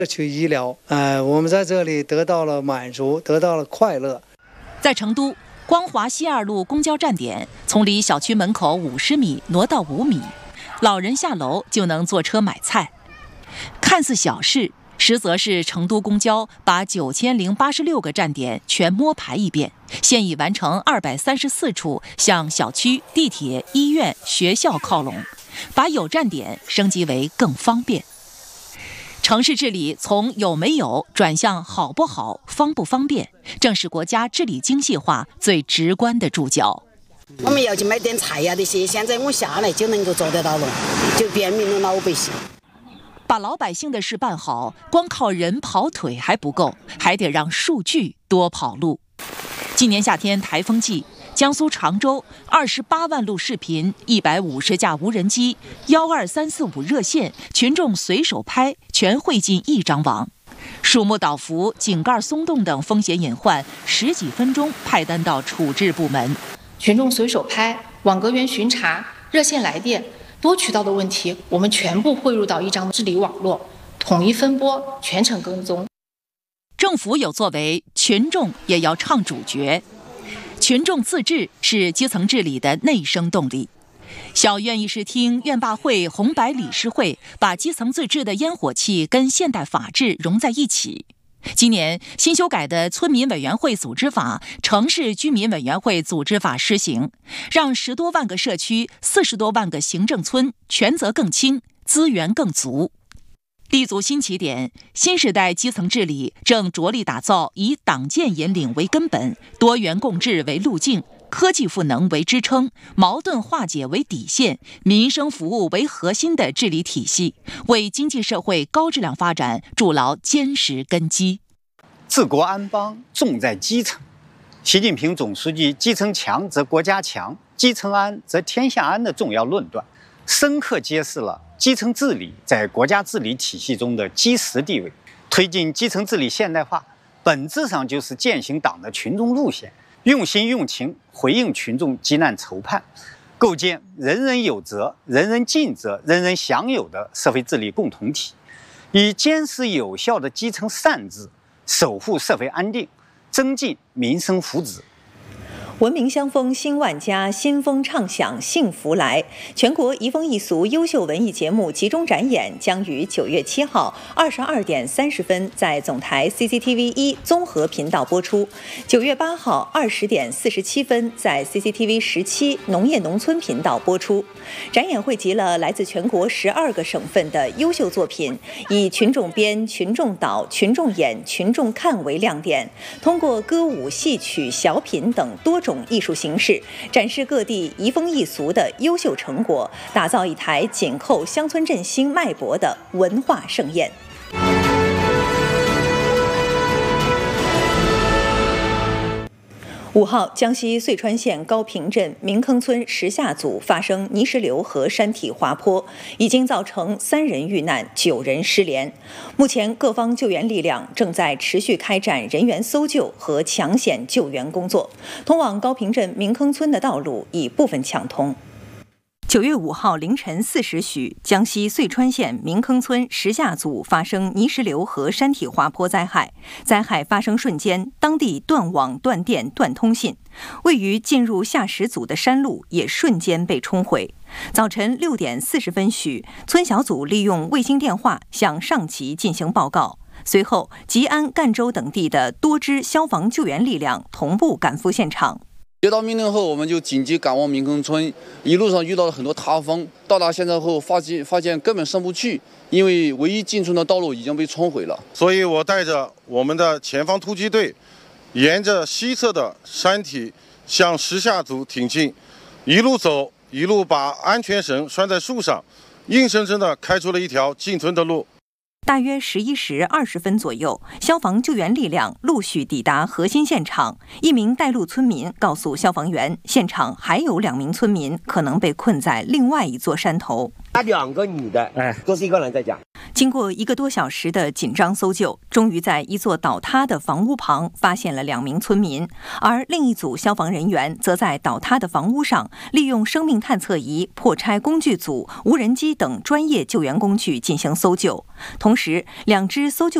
去医疗，我们在这里得到了满足，得到了快乐。 在成都光华西2路公交站点，从离小区门口50米挪到5米，老人下楼就能坐车买菜。看似小事，实则是成都公交把9086个站点全摸排一遍，现已完成234处向小区、地铁、医院、学校靠拢，把有站点升级为更方便。城市治理从有没有转向好不好、方不方便，正是国家治理精细化最直观的注脚。 我们要去买点菜呀这些，现在我下来就能够做得到了，就便民了老百姓。 把老百姓的事办好，光靠人跑腿还不够，还得让数据多跑路。今年夏天台风季，江苏常州28万路视频、150架无人机、12345热线，群众随手拍，全汇进一张网。树木倒伏、井盖松动等风险隐患，10几分钟派单到处置部门。 群众随手拍、网格员巡查、热线来电，多渠道的问题，我们全部汇入到一张治理网络，统一分拨，全程跟踪。 政府有作为，群众也要唱主角。群众自治是基层治理的内生动力。小院议事厅、院坝会、红白理事会把基层自治的烟火气跟现代法治融在一起。今年新修改的村民委员会组织法、城市居民委员会组织法施行，让10多万个社区、40多万个行政村权责更轻，资源更足。立足新起点，新时代基层治理正着力打造以党建引领为根本、多元共治为路径、科技赋能为支撑、矛盾化解为底线、民生服务为核心的治理体系，为经济社会高质量发展筑牢坚实根基。 治国安邦重在基层。习近平总书记"基层强则国家强，基层安则天下安"的重要论断，深刻揭示了基层治理在国家治理体系中的基石地位。推进基层治理现代化，本质上就是践行党的群众路线，用心用情回应群众急难愁盼，构建人人有责、人人尽责、人人享有的社会治理共同体，以坚实有效的基层善治守护社会安定，增进民生福祉。 文明相逢新万家，新风畅响幸福来。全国移风易俗优秀文艺节目集中展演将于9月7号22点30分在总台 CCTV 1综合频道播出，9月8号20点47分在 CCTV 17农业农村频道播出。展演汇集了来自全国12个省份的优秀作品，以群众编、群众导、群众演、群众看为亮点，通过歌舞、戏曲、小品等多种艺术形式，展示各地移风易俗的优秀成果，打造一台紧扣乡村振兴脉搏的文化盛宴。5号，江西遂川县高平镇明坑村石下组发生泥石流和山体滑坡，已经造成3人遇难，9人失联。目前，各方救援力量正在持续开展人员搜救和抢险救援工作，通往高平镇明坑村的道路已部分抢通。9月5号凌晨4时许，江西遂川县明坑村石下组发生泥石流和山体滑坡灾害。灾害发生瞬间，当地断网、断电、断通信，位于进入下石组的山路也瞬间被冲毁。早晨6点40分许，村小组利用卫星电话向上级进行报告。随后，吉安、赣州等地的多支消防救援力量同步赶赴现场。 接到命令后，我们就紧急赶往明坑村，一路上遇到了很多塌方。到达现场后，发现根本上不去，因为唯一进村的道路已经被冲毁了。 所以我带着我们的前方突击队，沿着西侧的山体向石下组挺进，一路走，一路把安全绳拴在树上，硬生生地开出了一条进村的路。 大约11时20分左右，消防救援力量陆续抵达核心现场。一名带路村民告诉消防员，现场还有2名村民可能被困在另外一座山头。 那2个女的，都是一个人在家。 经过1个多小时的紧张搜救，终于在一座倒塌的房屋旁发现了2名村民，而另一组消防人员则在倒塌的房屋上利用生命探测仪、破拆工具组、无人机等专业救援工具进行搜救。同时，2支搜救